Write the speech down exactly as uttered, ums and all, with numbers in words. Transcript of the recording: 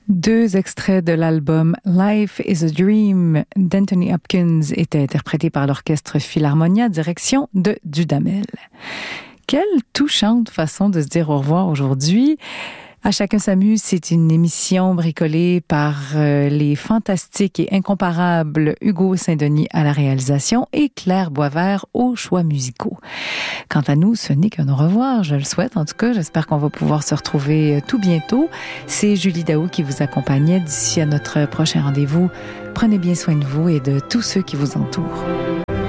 Deux extraits de l'album Life is a Dream d'Anthony Hopkins étaient interprétés par l'Orchestre Philharmonia, direction de Dudamel. Quelle touchante façon de se dire au revoir aujourd'hui. À Chacun s'amuse, c'est une émission bricolée par euh, les fantastiques et incomparables Hugo Saint-Denis à la réalisation et Claire Boisvert aux choix musicaux. Quant à nous, ce n'est qu'un au revoir, je le souhaite. En tout cas, j'espère qu'on va pouvoir se retrouver tout bientôt. C'est Julie Daou qui vous accompagnait. D'ici à notre prochain rendez-vous, prenez bien soin de vous et de tous ceux qui vous entourent.